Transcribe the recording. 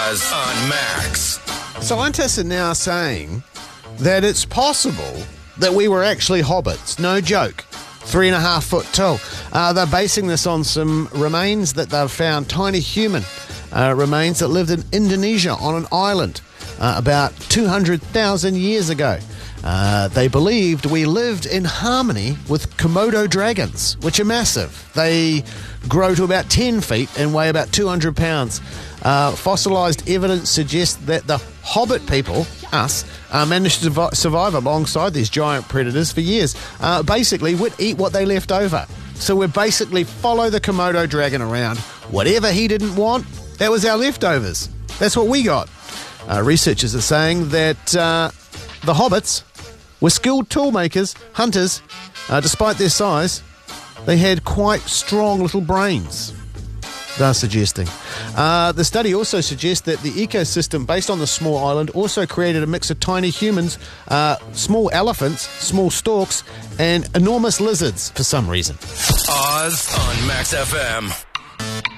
Oz on Max. Scientists are now saying that it's possible that we were actually hobbits. No joke. 3.5 foot tall. They're basing this on some remains that they've found, tiny human remains that lived in Indonesia on an island about 200,000 years ago. They believed we lived in harmony with Komodo dragons, which are massive. They grow to about 10 feet and weigh about 200 pounds. Fossilized evidence suggests that the hobbit people, us, managed to survive alongside these giant predators for years. Basically, we'd eat what they left over. So we'd basically follow the Komodo dragon around. Whatever he didn't want, that was our leftovers. That's what we got. Researchers are saying that the hobbits were skilled toolmakers, hunters. Despite their size, they had quite strong little brains, they're suggesting. The study also suggests that the ecosystem based on the small island also created a mix of tiny humans, small elephants, small storks, and enormous lizards for some reason. Oz on Max FM.